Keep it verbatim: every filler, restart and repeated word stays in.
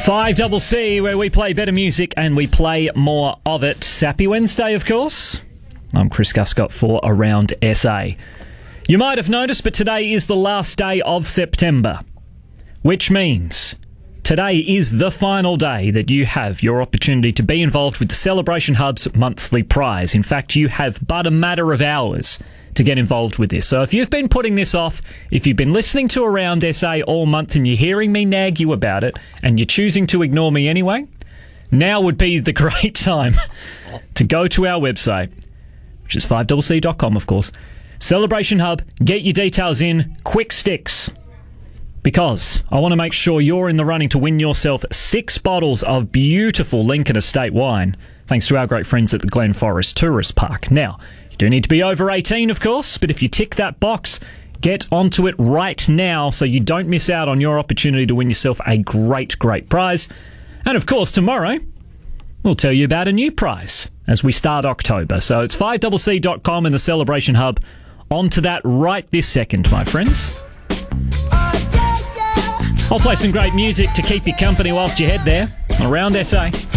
five C C, where we play better music and we play more of it. Happy Wednesday, of course. I'm Chris Guscott for Around S A. You might have noticed, but today is the last day of September, which means today is the final day that you have your opportunity to be involved with the Celebration Hub's monthly prize. In fact, you have but a matter of hours to get involved with this. So if you've been putting this off, if you've been listening to Around S A all month and you're hearing me nag you about it and you're choosing to ignore me anyway, now would be the great time to go to our website, which is five C C dot com, of course. Celebration Hub, get your details in, quick sticks. Because I want to make sure you're in the running to win yourself six bottles of beautiful Lincoln Estate wine, thanks to our great friends at the Glen Forest Tourist Park. Now, you do need to be over eighteen, of course, but if you tick that box, get onto it right now so you don't miss out on your opportunity to win yourself a great, great prize. And of course, tomorrow, we'll tell you about a new prize as we start October. So it's five C C dot com and the Celebration Hub. On to that right this second, my friends. I'll play some great music to keep you company whilst you head there. Around S A.